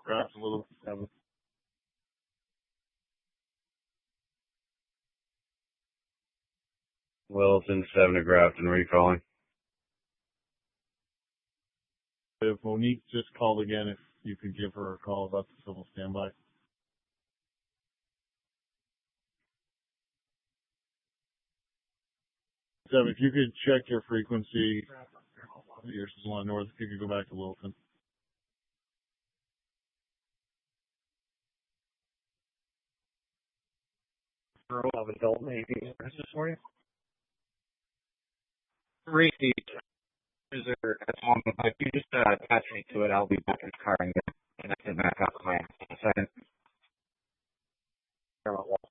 Perhaps a little 7. Wilson, 7 to Grafton, recalling. If Monique just called again, if you could give her a call about the civil standby. So if you could check your frequency, yours is one north, if you could go back to Wilson. Of adult Navy services for you. Repeat. Is there at home? If you just attach me to it, I'll be back in the car and get connected back up in a second.